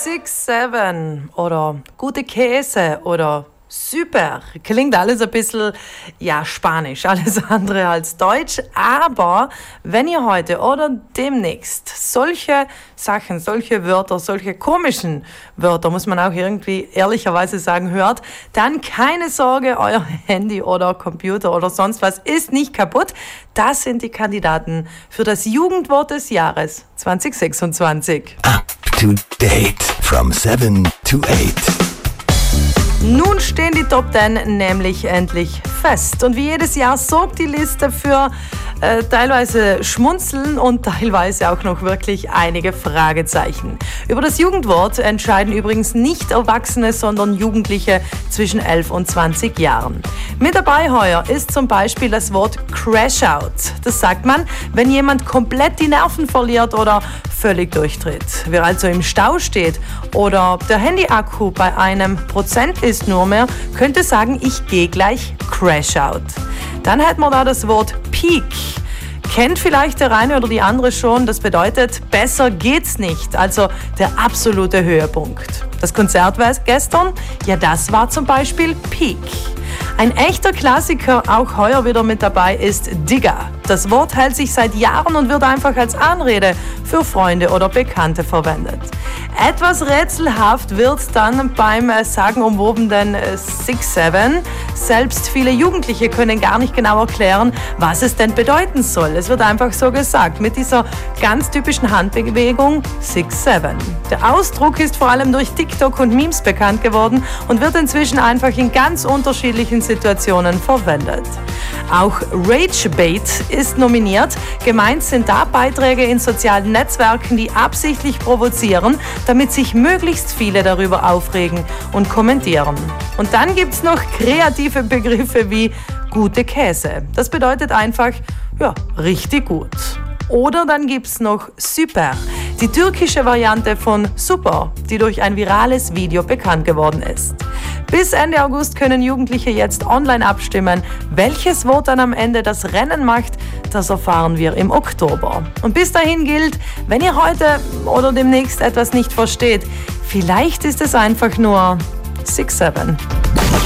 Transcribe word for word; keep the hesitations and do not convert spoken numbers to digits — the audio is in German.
six seven oder gute Käse oder super. Klingt alles ein bisschen, ja, Spanisch, alles andere als Deutsch. Aber wenn ihr heute oder demnächst solche Sachen, solche Wörter, solche komischen Wörter, muss man auch irgendwie ehrlicherweise sagen, hört, dann keine Sorge, euer Handy oder Computer oder sonst was ist nicht kaputt. Das sind die Kandidaten für das Jugendwort des Jahres zwanzig sechsundzwanzig. Up to date from seven to eight. Nun stehen die Top zehn nämlich endlich fest. Und wie jedes Jahr sorgt die Liste für äh, teilweise Schmunzeln und teilweise auch noch wirklich einige Fragezeichen. Über das Jugendwort entscheiden übrigens nicht Erwachsene, sondern Jugendliche zwischen elf und zwanzig Jahren. Mit dabei heuer ist zum Beispiel das Wort Crashout. Das sagt man, wenn jemand komplett die Nerven verliert oder völlig durchdreht. Wer also im Stau steht oder der Handyakku bei einem Prozent ist nur mehr, könnte sagen, ich gehe gleich Crashout. Dann hätten wir da das Wort Peak. Kennt vielleicht der eine oder die andere schon, das bedeutet, besser geht's nicht, also der absolute Höhepunkt. Das Konzert gestern, ja, das war zum Beispiel Peak. Ein echter Klassiker, auch heuer wieder mit dabei, ist Digger. Das Wort hält sich seit Jahren und wird einfach als Anrede für Freunde oder Bekannte verwendet. Etwas rätselhaft wird dann beim sagenumwobenen six seven. Selbst viele Jugendliche können gar nicht genau erklären, was es denn bedeuten soll. Es wird einfach so gesagt, mit dieser ganz typischen Handbewegung six seven. Der Ausdruck ist vor allem durch TikTok und Memes bekannt geworden und wird inzwischen einfach in ganz unterschiedlichen Situationen verwendet. Auch Ragebait ist nominiert. Gemeint sind da Beiträge in sozialen Netzwerken, die absichtlich provozieren, damit sich möglichst viele darüber aufregen und kommentieren. Und dann gibt's noch kreative Begriffe wie gute Käse. Das bedeutet einfach, ja, richtig gut. Oder dann gibt's noch Super, die türkische Variante von Super, die durch ein virales Video bekannt geworden ist. Bis Ende August können Jugendliche jetzt online abstimmen. Welches Wort dann am Ende das Rennen macht, das erfahren wir im Oktober. Und bis dahin gilt, wenn ihr heute oder demnächst etwas nicht versteht, vielleicht ist es einfach nur six seven.